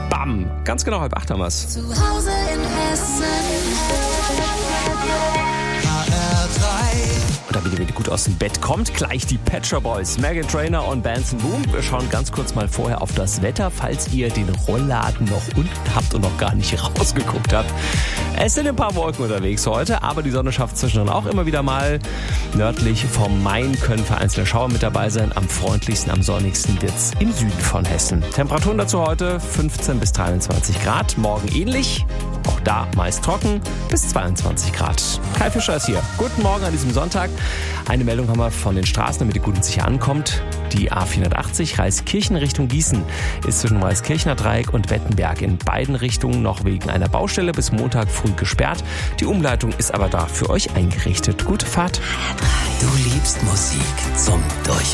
Bam! Ganz genau 7:30 haben wir's. Zu Hause in Hessen. Und da wieder gut aus dem Bett kommt, gleich die Pet Shop Boys, Meghan Trainor und Benson Boom. Wir schauen ganz kurz mal vorher auf das Wetter, falls ihr den Rollladen noch unten habt und noch gar nicht rausgeguckt habt. Es sind ein paar Wolken unterwegs heute, aber die Sonne schafft zwischendrin auch immer wieder mal. Nördlich vom Main können vereinzelte Schauer mit dabei sein. Am freundlichsten, am sonnigsten wird's im Süden von Hessen. Temperaturen dazu heute 15 bis 23 Grad. Morgen ähnlich. Auch da meist trocken bis 22 Grad. Kai Fischer ist hier. Guten Morgen an diesem Sonntag. Eine Meldung haben wir von den Straßen, damit ihr gut und sicher ankommt. Die A480 Reiskirchen Richtung Gießen ist zwischen Reiskirchener Dreieck und Wettenberg in beiden Richtungen noch wegen einer Baustelle bis Montag früh gesperrt. Die Umleitung ist aber da für euch eingerichtet. Gute Fahrt. Du liebst Musik zum Durch